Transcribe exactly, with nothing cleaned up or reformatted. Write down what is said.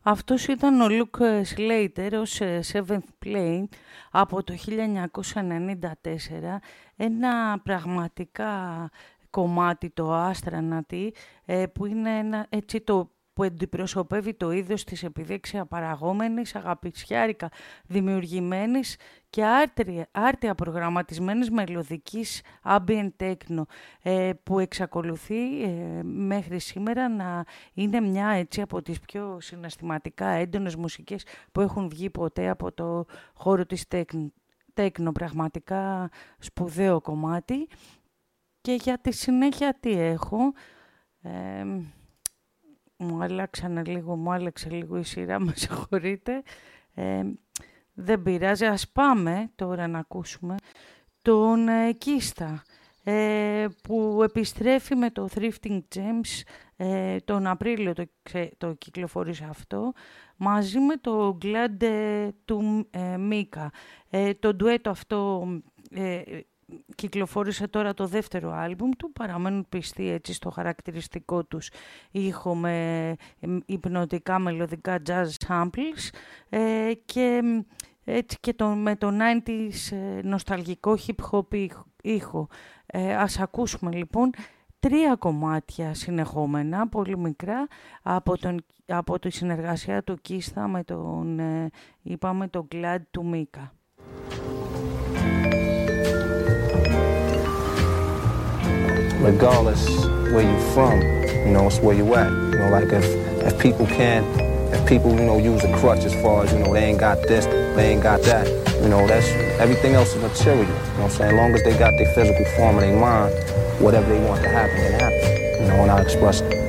Αυτός ήταν ο Luke Slater ως Seventh Plane από το χίλια εννιακόσια ενενήντα τέσσερα, ένα πραγματικά κομμάτι, το Astronaut, που είναι ένα, έτσι, το που αντιπροσωπεύει το είδος της επιδέξια παραγόμενης, αγαπησιάρικα δημιουργημένης και άρτια, άρτια προγραμματισμένης μελωδικής ambient techno, ε, που εξακολουθεί ε, μέχρι σήμερα να είναι μια, έτσι, από τις πιο συναισθηματικά έντονες μουσικές που έχουν βγει ποτέ από το χώρο της techno. Πραγματικά σπουδαίο κομμάτι. Και για τη συνέχεια τι έχω... Ε, Μου άλλαξαν λίγο, μου άλλαξε λίγο η σειρά, με συγχωρείτε. Ε, δεν πειράζει, ας πάμε τώρα να ακούσουμε τον ε, Κίστα, ε, που επιστρέφει με το Thrifting Gems, ε, τον Απρίλιο το, το κυκλοφορήσε αυτό, μαζί με το Glad ε, του ε, Μίκα. Ε, το ντουέτο αυτό... Ε, κυκλοφόρησε τώρα το δεύτερο άλμπουμ του, παραμένουν πιστοί, έτσι, στο χαρακτηριστικό τους ήχο με υπνοτικά μελωδικά jazz samples, ε, και έτσι και το, με το ενενήντα νοσταλγικό hip hop ήχο. Ε, ας ακούσουμε λοιπόν τρία κομμάτια συνεχόμενα, πολύ μικρά, από, τον, από τη συνεργασία του Κίστα με τον, ε, είπαμε, τον Glad του Μίκα. Regardless where you're from, you know, it's where you at. You know, like if, if people can't, if people, you know, use a crutch as far as, you know, they ain't got this, they ain't got that, you know, that's, everything else is material. You know what I'm saying? As long as they got their physical form of their mind, whatever they want to happen can happen. You know, and I express